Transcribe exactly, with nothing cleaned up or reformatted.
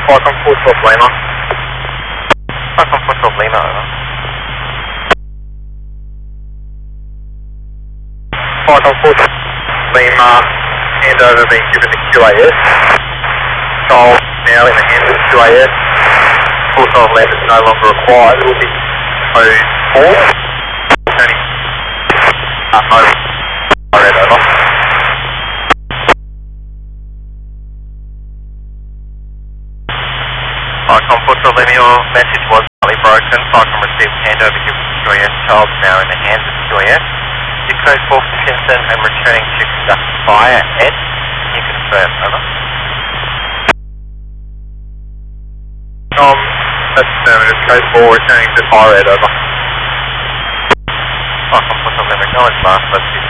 Falcon four twelve Lima. Falcon four twelve Lima, over. Falcon four twelve Lima, handover being given to Q A S. Sol now in the hands of Q A S. four twelve land is no longer required. It will be code four. Turning. Uh, over. Red over. Falcon four twelve Lima, your message was slightly broken. Falcon received handover given to Q A S. Child now in the hands of Q A S. Code four for Simpson and returning to conduct fire. Ed, can you confirm? Over. Um, that's affirmative. Code four returning to fire. Ed, over. Falcon four twelve Lima, acknowledge last, let's see.